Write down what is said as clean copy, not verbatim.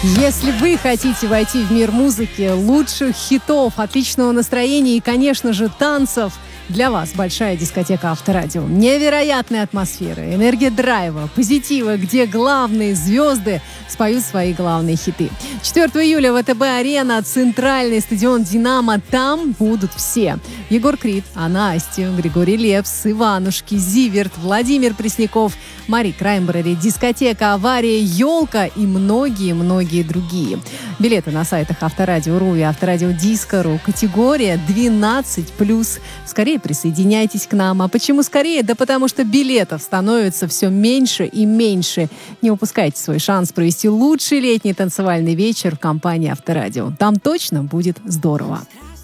Если вы хотите войти в мир музыки, лучших хитов, отличного настроения и, конечно же, танцев, для вас большая дискотека Авторадио. Невероятная атмосфера, энергия драйва, позитива, где главные звезды споют свои главные хиты. 4 июля ВТБ-арена, центральный стадион «Динамо». Там будут все. Егор Крид, Настя, Григорий Лепс, Иванушки, Зиверт, Владимир Пресняков, Мари Краймбрери, дискотека «Авария», «Елка» и многие-многие другие. Билеты на сайтах Авторадио.ру и Авторадио Диско.ру. Категория 12+. Скорее присоединяйтесь к нам. А почему скорее? Да потому что билетов становится все меньше и меньше. Не упускайте свой шанс провести лучший летний танцевальный вечер в компании Авторадио. Там точно будет здорово.